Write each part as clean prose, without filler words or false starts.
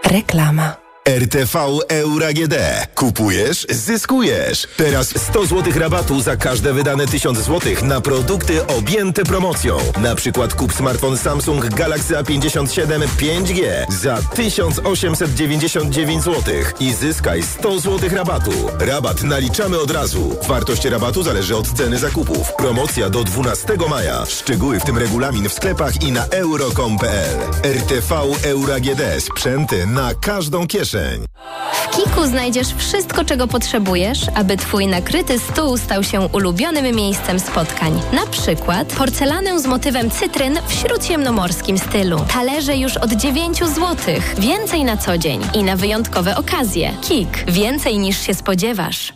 Reklama. RTV Euro AGD. Kupujesz, zyskujesz. Teraz 100 zł rabatu za każde wydane 1000 zł na produkty objęte promocją. Na przykład kup smartfon Samsung Galaxy A57 5G za 1899 zł i zyskaj 100 zł rabatu. Rabat naliczamy od razu. Wartość rabatu zależy od ceny zakupów. Promocja do 12 maja. Szczegóły, w tym regulamin, w sklepach i na euro.com.pl. RTV Euro AGD. Sprzęty na każdą kieszeń. W Kiku znajdziesz wszystko, czego potrzebujesz, aby Twój nakryty stół stał się ulubionym miejscem spotkań. Na przykład porcelanę z motywem cytryn w śródziemnomorskim stylu. Talerze już od 9 zł. Więcej na co dzień i na wyjątkowe okazje. Kik. Więcej niż się spodziewasz.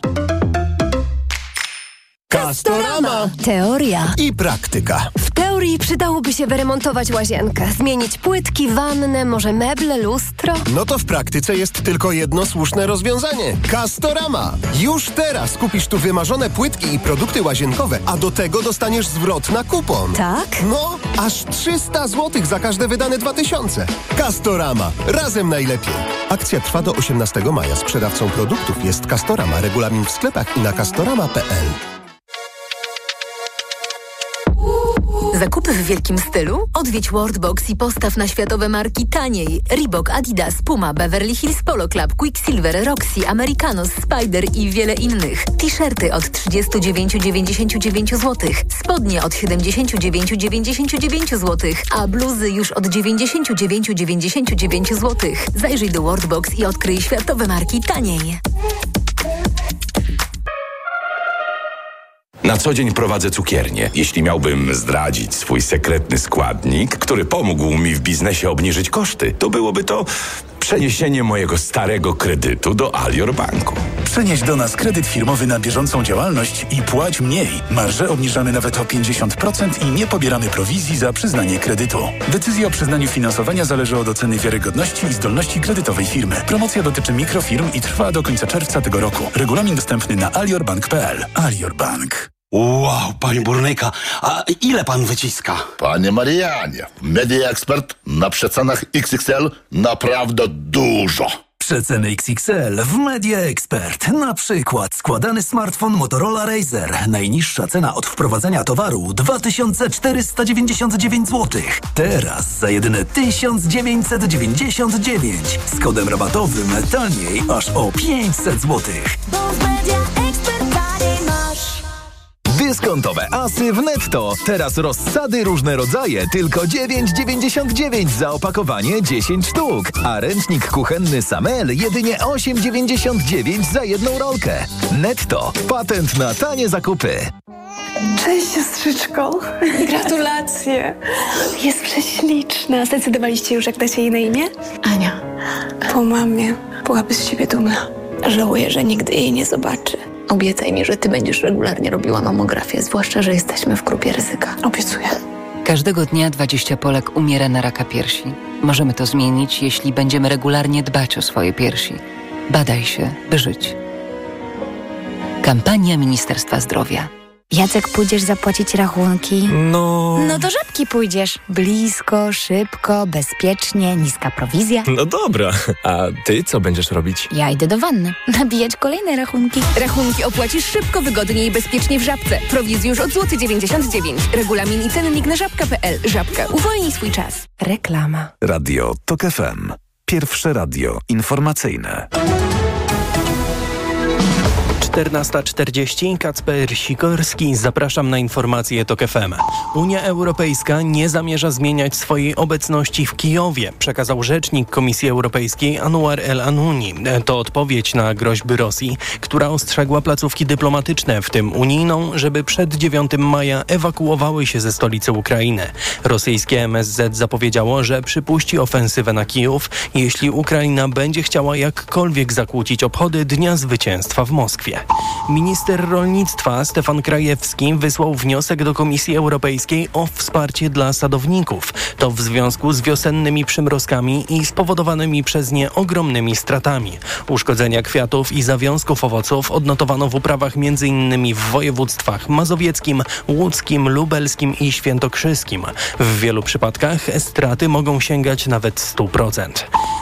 Castorama. Teoria I praktyka. W teorii przydałoby się wyremontować łazienkę, zmienić płytki, wannę, może meble, lustro. No to w praktyce jest tylko jedno słuszne rozwiązanie. Castorama. Już teraz kupisz tu wymarzone płytki i produkty łazienkowe, a do tego dostaniesz zwrot na kupon. Tak? No, aż 300 zł za każde wydane 2000. Castorama. Razem najlepiej. Akcja trwa do 18 maja. Sprzedawcą produktów jest Castorama. Regulamin w sklepach i na castorama.pl. Zakupy w wielkim stylu? Odwiedź Worldbox i postaw na światowe marki taniej. Reebok, Adidas, Puma, Beverly Hills Polo Club, Quicksilver, Roxy, Americanos, Spider i wiele innych. T-shirty od 39,99 zł. Spodnie od 79,99 zł. A bluzy już od 99,99 zł. Zajrzyj do Worldbox i odkryj światowe marki taniej. Na co dzień prowadzę cukiernię. Jeśli miałbym zdradzić swój sekretny składnik, który pomógł mi w biznesie obniżyć koszty, to byłoby to przeniesienie mojego starego kredytu do Alior Banku. Przenieś do nas kredyt firmowy na bieżącą działalność i płać mniej. Marże obniżamy nawet o 50% i nie pobieramy prowizji za przyznanie kredytu. Decyzja o przyznaniu finansowania zależy od oceny wiarygodności i zdolności kredytowej firmy. Promocja dotyczy mikrofirm i trwa do końca czerwca tego roku. Regulamin dostępny na aliorbank.pl. Alior Bank. Wow, panie burnyka, a ile pan wyciska? Panie Marianie, Media Expert na przecenach XXL naprawdę dużo. Przeceny XXL w Media Expert. Na przykład składany smartfon Motorola Razr. Najniższa cena od wprowadzenia towaru 2499 zł. Teraz za jedyne 1999. Z kodem rabatowym taniej aż o 500 zł. Dyskontowe asy w Netto. Teraz rozsady różne rodzaje, tylko 9,99 za opakowanie 10 sztuk. A ręcznik kuchenny Samel jedynie 8,99 za jedną rolkę. Netto. Patent na tanie zakupy. Cześć, siostrzyczko. Gratulacje. Jest prześliczna. Zdecydowaliście już, jak dacie jej na imię? Ania. Po mamie. Byłaby z siebie dumna. Żałuję, że nigdy jej nie zobaczy. Obiecaj mi, że ty będziesz regularnie robiła mamografię, zwłaszcza, że jesteśmy w grupie ryzyka. Obiecuję. Każdego dnia 20 Polek umiera na raka piersi. Możemy to zmienić, jeśli będziemy regularnie dbać o swoje piersi. Badaj się, by żyć. Kampania Ministerstwa Zdrowia. Jacek, pójdziesz zapłacić rachunki? No do Żabki pójdziesz. Blisko, szybko, bezpiecznie, niska prowizja. No dobra, a ty co będziesz robić? Ja idę do wanny. Nabijać kolejne rachunki. Rachunki opłacisz szybko, wygodnie i bezpiecznie w Żabce. Prowizji już od 99 zł. Regulamin i cennik na żabka.pl. Żabka. Uwolnij swój czas. Reklama. Radio TOK FM. Pierwsze radio informacyjne. 14:40. Kacper Sikorski. Zapraszam na informacje TOK FM. Unia Europejska nie zamierza zmieniać swojej obecności w Kijowie, przekazał rzecznik Komisji Europejskiej Anouar El Anouni. To odpowiedź na groźby Rosji, która ostrzegła placówki dyplomatyczne, w tym unijną, żeby przed 9 maja ewakuowały się ze stolicy Ukrainy. Rosyjskie MSZ zapowiedziało, że przypuści ofensywę na Kijów, jeśli Ukraina będzie chciała jakkolwiek zakłócić obchody Dnia Zwycięstwa w Moskwie. Minister rolnictwa Stefan Krajewski wysłał wniosek do Komisji Europejskiej o wsparcie dla sadowników. To w związku z wiosennymi przymrozkami i spowodowanymi przez nie ogromnymi stratami. Uszkodzenia kwiatów i zawiązków owoców odnotowano w uprawach m.in. w województwach mazowieckim, łódzkim, lubelskim i świętokrzyskim. W wielu przypadkach straty mogą sięgać nawet 100%.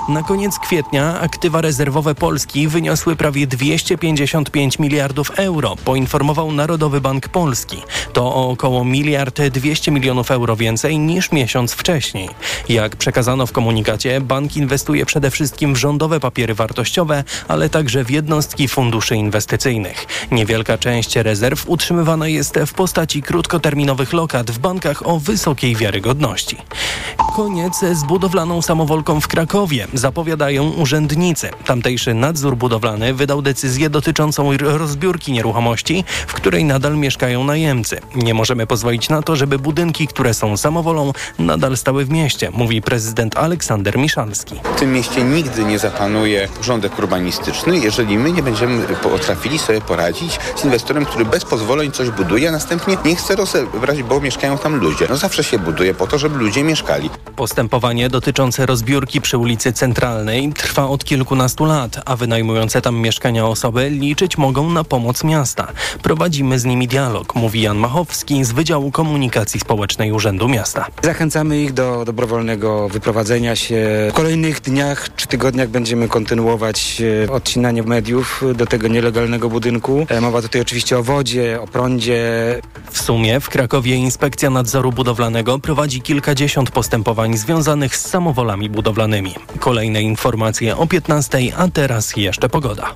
Na koniec kwietnia aktywa rezerwowe Polski wyniosły prawie 255 miliardów euro, poinformował Narodowy Bank Polski. To o około 1,2 miliardów euro więcej niż miesiąc wcześniej. Jak przekazano w komunikacie, bank inwestuje przede wszystkim w rządowe papiery wartościowe, ale także w jednostki funduszy inwestycyjnych. Niewielka część rezerw utrzymywana jest w postaci krótkoterminowych lokat w bankach o wysokiej wiarygodności. Koniec z budowlaną samowolką w Krakowie, zapowiadają urzędnicy. Tamtejszy nadzór budowlany wydał decyzję dotyczącą rozbiórki nieruchomości, w której nadal mieszkają najemcy. Nie możemy pozwolić na to, żeby budynki, które są samowolą, nadal stały w mieście, mówi prezydent Aleksander Miszalski. W tym mieście nigdy nie zapanuje porządek urbanistyczny, jeżeli my nie będziemy potrafili sobie poradzić z inwestorem, który bez pozwoleń coś buduje, a następnie nie chce rozebrać, bo mieszkają tam ludzie. Zawsze się buduje po to, żeby ludzie mieszkali. Postępowanie dotyczące rozbiórki przy ulicy Centralnej trwa od kilkunastu lat, a wynajmujące tam mieszkania osoby liczyć mogą na pomoc miasta. Prowadzimy z nimi dialog, mówi Jan Machowski z Wydziału Komunikacji Społecznej Urzędu Miasta. Zachęcamy ich do dobrowolnego wyprowadzenia się. W kolejnych dniach czy tygodniach będziemy kontynuować odcinanie mediów do tego nielegalnego budynku. Mowa tutaj oczywiście o wodzie, o prądzie. W sumie w Krakowie Inspekcja Nadzoru Budowlanego prowadzi kilkadziesiąt postępowań związanych z samowolami budowlanymi. Kolejne informacje o 15:00, a teraz jeszcze pogoda.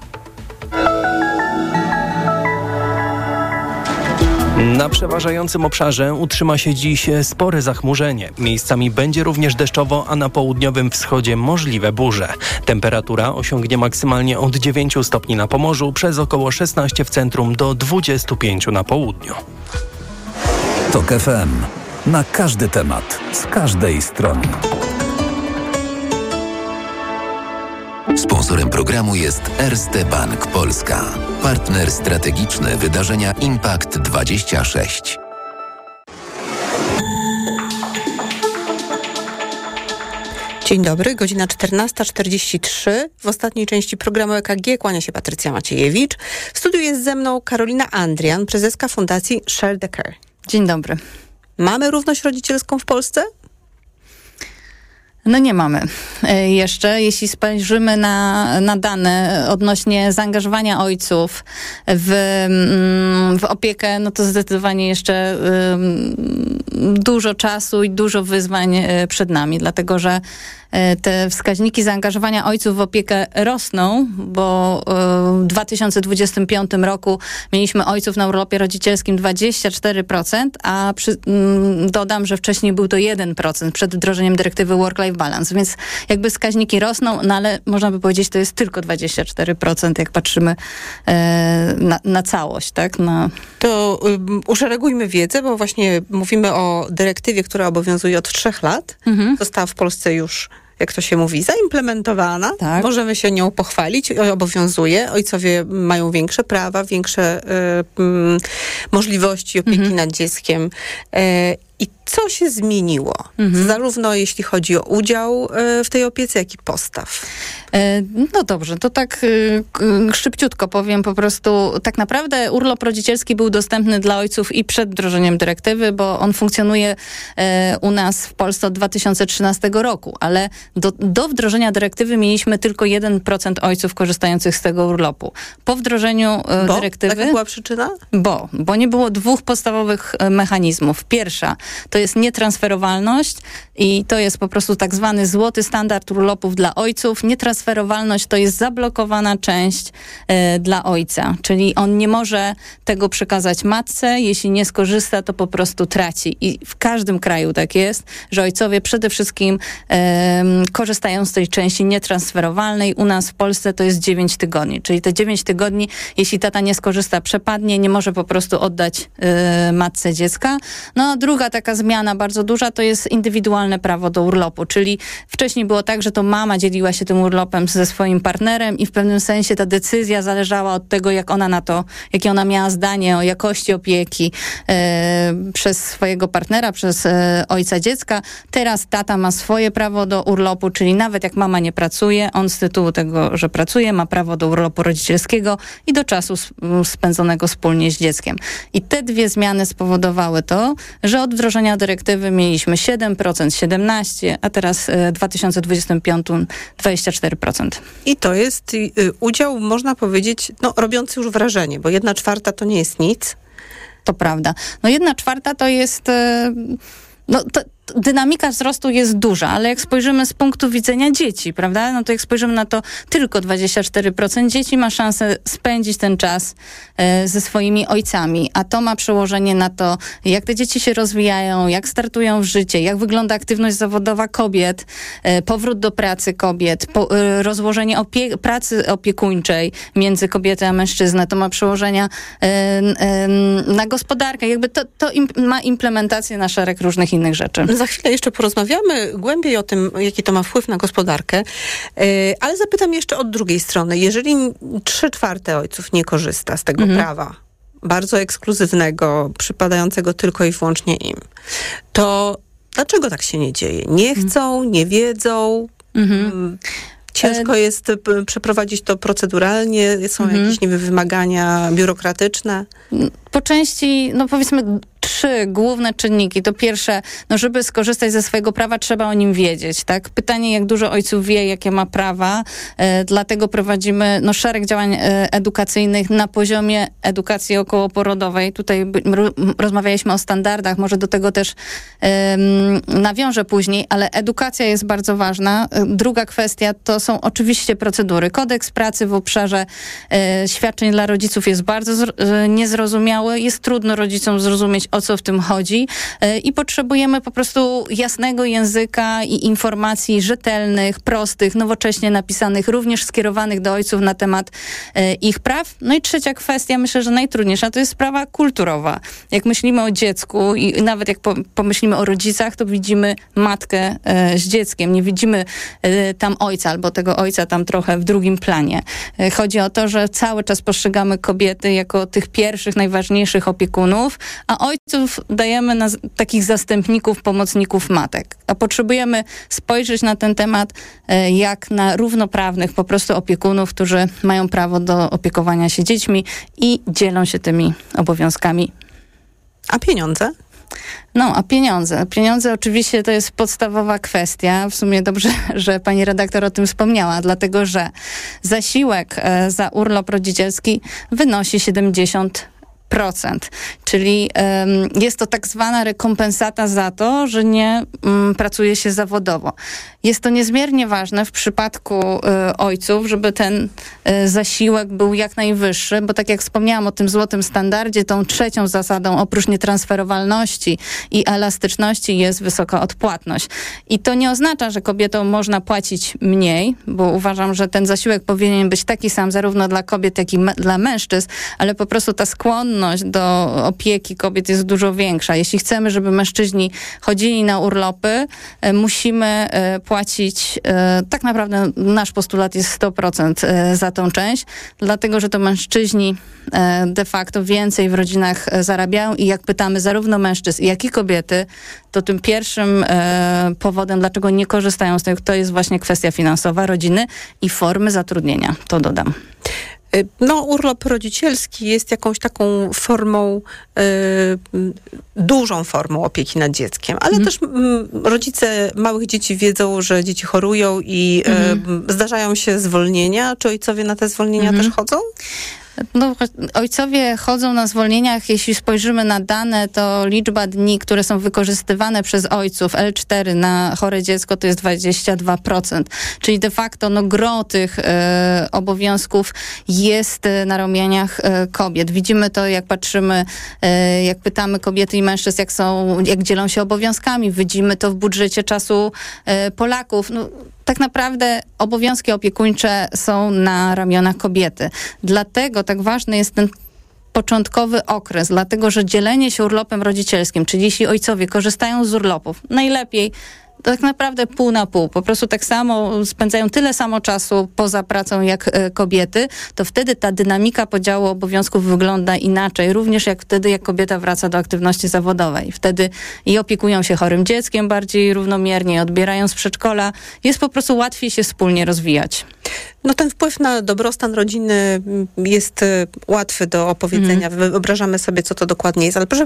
Na przeważającym obszarze utrzyma się dziś spore zachmurzenie. Miejscami będzie również deszczowo, a na południowym wschodzie możliwe burze. Temperatura osiągnie maksymalnie od 9 stopni na Pomorzu, przez około 16 w centrum do 25 na południu. TOK FM. Na każdy temat, z każdej strony. Sponsorem programu jest Erste Bank Polska. Partner strategiczny wydarzenia Impact 26. Dzień dobry, godzina 14:43. W ostatniej części programu EKG kłania się Patrycja Maciejewicz. W studiu jest ze mną Karolina Andrian, prezeska Fundacji Share the Care. Dzień dobry. Mamy równość rodzicielską w Polsce? No nie mamy jeszcze. Jeśli spojrzymy na dane odnośnie zaangażowania ojców w opiekę, no to zdecydowanie jeszcze dużo czasu i dużo wyzwań przed nami, dlatego że te wskaźniki zaangażowania ojców w opiekę rosną, bo w 2025 roku mieliśmy ojców na urlopie rodzicielskim 24%, a dodam, że wcześniej był to 1% przed wdrożeniem dyrektywy Work-Life Balance, więc jakby wskaźniki rosną, no ale można by powiedzieć, to jest tylko 24%, jak patrzymy na całość, tak? To uszeregujmy wiedzę, bo właśnie mówimy o dyrektywie, która obowiązuje od 3 lat. Została w Polsce już, jak to się mówi, zaimplementowana. Tak. Możemy się nią pochwalić. Obowiązuje. Ojcowie mają większe prawa, większe możliwości opieki nad dzieckiem. I co się zmieniło? Zarówno jeśli chodzi o udział w tej opiece, jak i postaw. No dobrze, to tak szybciutko powiem po prostu. Tak naprawdę urlop rodzicielski był dostępny dla ojców i przed wdrożeniem dyrektywy, bo on funkcjonuje u nas w Polsce od 2013 roku, ale do wdrożenia dyrektywy mieliśmy tylko 1% ojców korzystających z tego urlopu. Po wdrożeniu dyrektywy... Jaka była przyczyna? Bo nie było dwóch podstawowych mechanizmów. Pierwsza to jest nietransferowalność i to jest po prostu tak zwany złoty standard urlopów dla ojców. Nietransferowalność to jest zablokowana część dla ojca, czyli on nie może tego przekazać matce. Jeśli nie skorzysta, to po prostu traci. I w każdym kraju tak jest, że ojcowie przede wszystkim korzystają z tej części nietransferowalnej. U nas w Polsce to jest 9 tygodni, czyli te 9 tygodni, jeśli tata nie skorzysta, przepadnie, nie może po prostu oddać matce dziecka. No a druga taka zmiana bardzo duża to jest indywidualne prawo do urlopu, czyli wcześniej było tak, że to mama dzieliła się tym urlopem ze swoim partnerem i w pewnym sensie ta decyzja zależała od tego, jak ona na to, jakie ona miała zdanie o jakości opieki przez swojego partnera, przez ojca dziecka. Teraz tata ma swoje prawo do urlopu, czyli nawet jak mama nie pracuje, on z tytułu tego, że pracuje, ma prawo do urlopu rodzicielskiego i do czasu spędzonego wspólnie z dzieckiem. I te dwie zmiany spowodowały to, że od wdrożenia wdrożenia dyrektywy mieliśmy 7%, 17%, a teraz w 2025 24%. I to jest udział, można powiedzieć, robiący już wrażenie, bo 1/4 to nie jest nic. To prawda. 1/4 to jest... Dynamika wzrostu jest duża, ale jak spojrzymy z punktu widzenia dzieci, prawda, to jak spojrzymy na to, tylko 24% dzieci ma szansę spędzić ten czas ze swoimi ojcami, a to ma przełożenie na to, jak te dzieci się rozwijają, jak startują w życie, jak wygląda aktywność zawodowa kobiet, powrót do pracy kobiet, rozłożenie pracy opiekuńczej między kobietę a mężczyznę. To ma przełożenia na gospodarkę. Jakby to ma implementację na szereg różnych innych rzeczy. Za chwilę jeszcze porozmawiamy głębiej o tym, jaki to ma wpływ na gospodarkę, ale zapytam jeszcze od drugiej strony. Jeżeli 3/4 ojców nie korzysta z tego prawa, bardzo ekskluzywnego, przypadającego tylko i wyłącznie im, to dlaczego tak się nie dzieje? Nie chcą, nie wiedzą? Ciężko jest przeprowadzić to proceduralnie? Są jakieś wymagania biurokratyczne? Po części, powiedzmy, 3 główne czynniki. To pierwsze, żeby skorzystać ze swojego prawa, trzeba o nim wiedzieć, tak? Pytanie, jak dużo ojców wie, jakie ma prawa. Dlatego prowadzimy szereg działań edukacyjnych na poziomie edukacji okołoporodowej. Tutaj rozmawialiśmy o standardach, może do tego też nawiążę później, ale edukacja jest bardzo ważna. Druga kwestia to są oczywiście procedury. Kodeks pracy w obszarze świadczeń dla rodziców jest bardzo niezrozumiały. Jest trudno rodzicom zrozumieć, o co w tym chodzi i potrzebujemy po prostu jasnego języka i informacji rzetelnych, prostych, nowocześnie napisanych, również skierowanych do ojców na temat ich praw. I trzecia kwestia, myślę, że najtrudniejsza, to jest sprawa kulturowa. Jak myślimy o dziecku i nawet jak pomyślimy o rodzicach, to widzimy matkę z dzieckiem. Nie widzimy tam ojca albo tego ojca tam trochę w drugim planie. Chodzi o to, że cały czas postrzegamy kobiety jako tych pierwszych, najważniejszych opiekunów, a ojców dajemy na takich zastępników, pomocników matek. A potrzebujemy spojrzeć na ten temat jak na równoprawnych po prostu opiekunów, którzy mają prawo do opiekowania się dziećmi i dzielą się tymi obowiązkami. A pieniądze? A pieniądze. Pieniądze oczywiście to jest podstawowa kwestia. W sumie dobrze, że pani redaktor o tym wspomniała, dlatego że zasiłek za urlop rodzicielski wynosi 70%. Czyli jest to tak zwana rekompensata za to, że nie pracuje się zawodowo. Jest to niezmiernie ważne w przypadku ojców, żeby ten zasiłek był jak najwyższy, bo tak jak wspomniałam o tym złotym standardzie, tą trzecią zasadą oprócz nietransferowalności i elastyczności jest wysoka odpłatność. I to nie oznacza, że kobietom można płacić mniej, bo uważam, że ten zasiłek powinien być taki sam zarówno dla kobiet, jak i dla mężczyzn, ale po prostu ta skłonność do opieki kobiet jest dużo większa. Jeśli chcemy, żeby mężczyźni chodzili na urlopy, musimy płacić, tak naprawdę nasz postulat jest 100% za tą część, dlatego, że to mężczyźni de facto więcej w rodzinach zarabiają i jak pytamy zarówno mężczyzn, jak i kobiety, to tym pierwszym powodem, dlaczego nie korzystają z tego, to jest właśnie kwestia finansowa rodziny i formy zatrudnienia. To dodam. Urlop rodzicielski jest jakąś taką formą, dużą formą opieki nad dzieckiem, ale też rodzice małych dzieci wiedzą, że dzieci chorują i zdarzają się zwolnienia. Czy ojcowie na te zwolnienia też chodzą? Ojcowie chodzą na zwolnieniach. Jeśli spojrzymy na dane, to liczba dni, które są wykorzystywane przez ojców L4 na chore dziecko to jest 22%. Czyli de facto gro tych obowiązków jest na ramieniach kobiet. Widzimy to, jak patrzymy, jak pytamy kobiety i mężczyzn, jak dzielą się obowiązkami. Widzimy to w budżecie czasu Polaków. Tak naprawdę obowiązki opiekuńcze są na ramionach kobiety. Dlatego tak ważny jest ten początkowy okres, dlatego że dzielenie się urlopem rodzicielskim, czyli jeśli ojcowie korzystają z urlopów, najlepiej tak naprawdę pół na pół. Po prostu tak samo spędzają tyle samo czasu poza pracą jak kobiety, to wtedy ta dynamika podziału obowiązków wygląda inaczej. Również jak wtedy, jak kobieta wraca do aktywności zawodowej. Wtedy i opiekują się chorym dzieckiem bardziej równomiernie, odbierają z przedszkola. Jest po prostu łatwiej się wspólnie rozwijać. Ten wpływ na dobrostan rodziny jest łatwy do opowiedzenia. Wyobrażamy sobie, co to dokładnie jest. Ale proszę powiedzieć,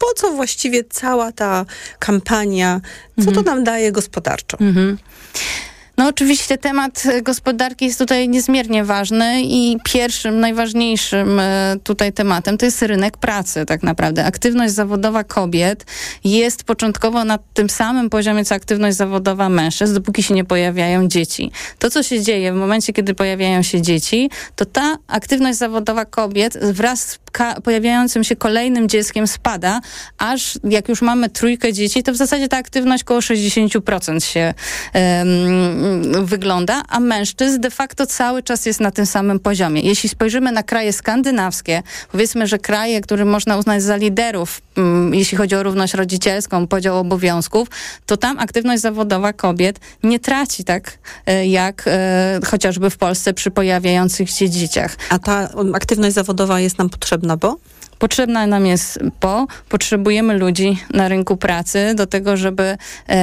po co właściwie cała ta kampania, co to nam daje gospodarczo? No oczywiście temat gospodarki jest tutaj niezmiernie ważny i pierwszym, najważniejszym tutaj tematem to jest rynek pracy tak naprawdę. Aktywność zawodowa kobiet jest początkowo na tym samym poziomie, co aktywność zawodowa mężczyzn, dopóki się nie pojawiają dzieci. To, co się dzieje w momencie, kiedy pojawiają się dzieci, to ta aktywność zawodowa kobiet wraz z pojawiającym się kolejnym dzieckiem spada, aż jak już mamy 3 dzieci, to w zasadzie ta aktywność koło 60% się wygląda, a mężczyzn de facto cały czas jest na tym samym poziomie. Jeśli spojrzymy na kraje skandynawskie, powiedzmy, że kraje, które można uznać za liderów, jeśli chodzi o równość rodzicielską, podział obowiązków, to tam aktywność zawodowa kobiet nie traci tak jak chociażby w Polsce przy pojawiających się dzieciach. A ta aktywność zawodowa jest nam potrzebna, bo? Potrzebna nam jest, bo potrzebujemy ludzi na rynku pracy do tego, żeby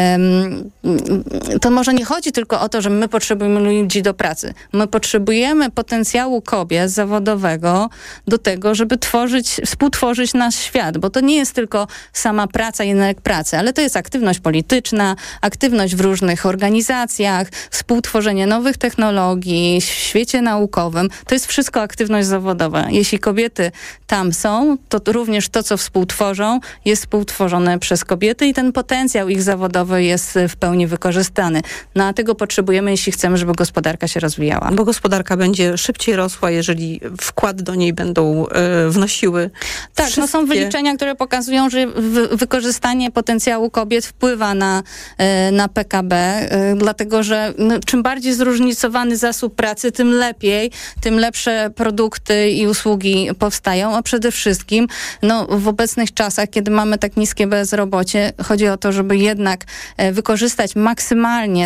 to może nie chodzi tylko o to, że my potrzebujemy ludzi do pracy. My potrzebujemy potencjału kobiet zawodowego do tego, żeby współtworzyć nasz świat, bo to nie jest tylko sama praca i rynek pracy, ale to jest aktywność polityczna, aktywność w różnych organizacjach, współtworzenie nowych technologii w świecie naukowym. To jest wszystko aktywność zawodowa. Jeśli kobiety tam są, to również to, co współtworzą, jest współtworzone przez kobiety i ten potencjał ich zawodowy jest w pełni wykorzystany. No a tego potrzebujemy, jeśli chcemy, żeby gospodarka się rozwijała. Bo gospodarka będzie szybciej rosła, jeżeli wkład do niej będą wnosiły tak, wszystkie... no są wyliczenia, które pokazują, że wykorzystanie potencjału kobiet wpływa na PKB, dlatego że czym bardziej zróżnicowany zasób pracy, tym lepiej, tym lepsze produkty i usługi powstają, a przede wszystkim w obecnych czasach, kiedy mamy tak niskie bezrobocie, chodzi o to, żeby jednak wykorzystać maksymalnie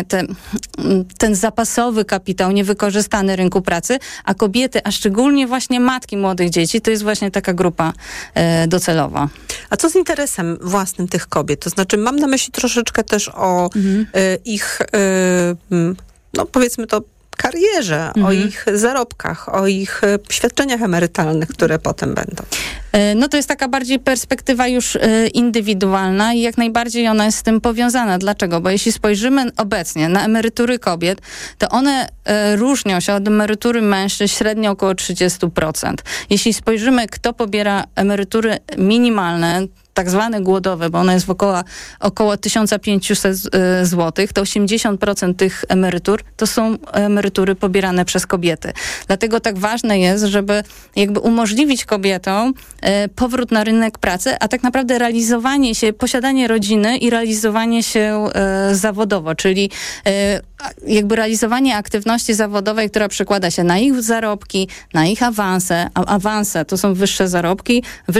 ten zapasowy kapitał niewykorzystany rynku pracy, a kobiety, a szczególnie właśnie matki młodych dzieci, to jest właśnie taka grupa docelowa. A co z interesem własnym tych kobiet? To znaczy mam na myśli troszeczkę też o ich, powiedzmy to, karierze, o ich zarobkach, o ich świadczeniach emerytalnych, które potem będą. No to jest taka bardziej perspektywa już indywidualna i jak najbardziej ona jest z tym powiązana. Dlaczego? Bo jeśli spojrzymy obecnie na emerytury kobiet, to one różnią się od emerytury mężczyzn średnio około 30%. Jeśli spojrzymy, kto pobiera emerytury minimalne, tak zwane głodowe, bo ona jest około 1500 zł, to 80% tych emerytur to są emerytury pobierane przez kobiety. Dlatego tak ważne jest, żeby jakby umożliwić kobietom powrót na rynek pracy, a tak naprawdę realizowanie się, posiadanie rodziny i realizowanie się zawodowo, czyli jakby realizowanie aktywności zawodowej, która przekłada się na ich zarobki, na ich awanse, a awanse to są wyższe zarobki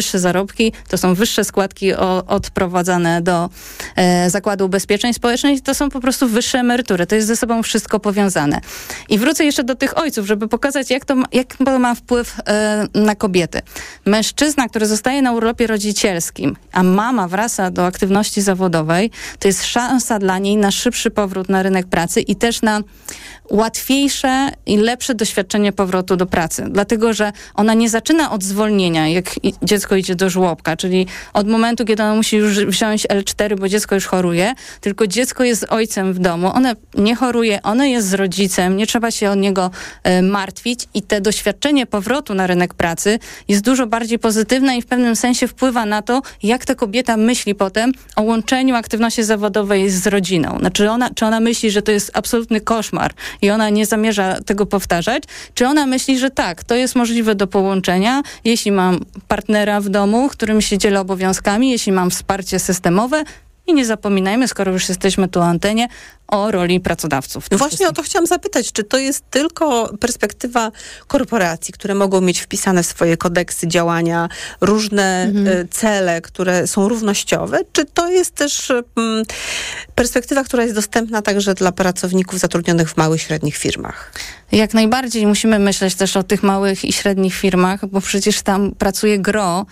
to są wyższe składki odprowadzane do Zakładu Ubezpieczeń Społecznych, to są po prostu wyższe emerytury. To jest ze sobą wszystko powiązane. I wrócę jeszcze do tych ojców, żeby pokazać, jak to ma wpływ na kobiety. Mężczyzna, który zostaje na urlopie rodzicielskim, a mama wraca do aktywności zawodowej, to jest szansa dla niej na szybszy powrót na rynek pracy i też na łatwiejsze i lepsze doświadczenie powrotu do pracy. Dlatego, że ona nie zaczyna od zwolnienia, jak dziecko idzie do żłobka, czyli od momentu, kiedy ona musi już wziąć L4, bo dziecko już choruje, tylko dziecko jest z ojcem w domu. One nie choruje, one jest z rodzicem, nie trzeba się o niego martwić i te doświadczenie powrotu na rynek pracy jest dużo bardziej pozytywne i w pewnym sensie wpływa na to, jak ta kobieta myśli potem o łączeniu aktywności zawodowej z rodziną. Znaczy czy ona myśli, że to jest absolutny koszmar i ona nie zamierza tego powtarzać, czy ona myśli, że tak, to jest możliwe do połączenia, jeśli mam partnera w domu, którym się dzielę obowiązkami, jeśli mam wsparcie systemowe i nie zapominajmy, skoro już jesteśmy tu o antenie, o roli pracodawców. Właśnie o to chciałam zapytać, czy to jest tylko perspektywa korporacji, które mogą mieć wpisane w swoje kodeksy działania różne cele, które są równościowe, czy to jest też perspektywa, która jest dostępna także dla pracowników zatrudnionych w małych i średnich firmach? Jak najbardziej musimy myśleć też o tych małych i średnich firmach, bo przecież tam pracuje gro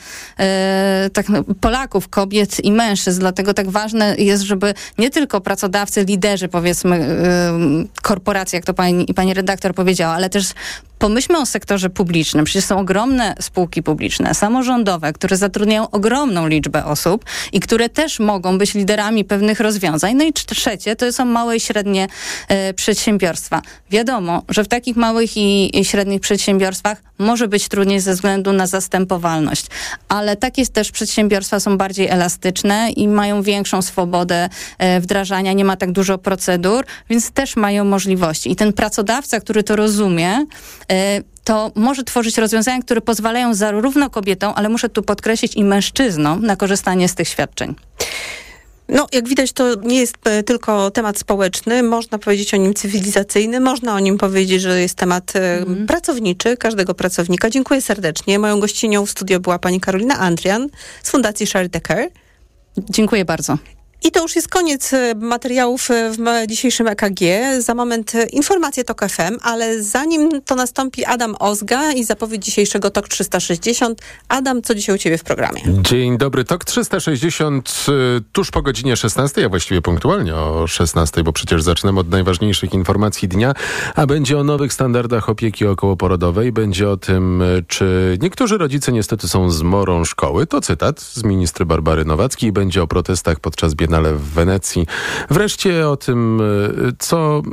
Polaków, kobiet i mężczyzn, dlatego tak ważne jest, żeby nie tylko pracodawcy, liderzy, powiedzmy, korporacji, jak to pani redaktor powiedziała, ale też Pomyślmy o sektorze publicznym. Przecież są ogromne spółki publiczne, samorządowe, które zatrudniają ogromną liczbę osób i które też mogą być liderami pewnych rozwiązań. No i trzecie, to są małe i średnie przedsiębiorstwa. Wiadomo, że w takich małych i średnich przedsiębiorstwach może być trudniej ze względu na zastępowalność, ale takie też przedsiębiorstwa są bardziej elastyczne i mają większą swobodę wdrażania, nie ma tak dużo procedur, więc też mają możliwości. I ten pracodawca, który to rozumie, to może tworzyć rozwiązania, które pozwalają zarówno kobietom, ale muszę tu podkreślić i mężczyznom na korzystanie z tych świadczeń. No, jak widać, to nie jest tylko temat społeczny, można powiedzieć o nim cywilizacyjny, można o nim powiedzieć, że jest temat pracowniczy, każdego pracownika. Dziękuję serdecznie. Moją gościnią w studio była pani Karolina Andrian z Fundacji Charity Care. Dziękuję bardzo. I to już jest koniec materiałów w dzisiejszym EKG. Za moment informacje TOK FM, ale zanim to nastąpi Adam Ozga i zapowiedź dzisiejszego TOK 360. Adam, co dzisiaj u ciebie w programie? Dzień dobry. TOK 360 tuż po godzinie 16, a właściwie punktualnie o 16, bo przecież zaczynamy od najważniejszych informacji dnia, a będzie o nowych standardach opieki okołoporodowej, będzie o tym, czy niektórzy rodzice niestety są zmorą szkoły. To cytat z ministry Barbary Nowackiej. Będzie o protestach podczas Biennale w Wenecji. Wreszcie o tym, co